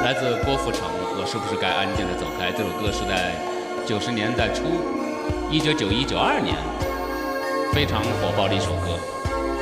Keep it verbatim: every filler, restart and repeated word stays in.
来自郭富城，我是不是该安静的走开？这首歌是在九十年代初，一九九一九二年非常火爆的一首歌。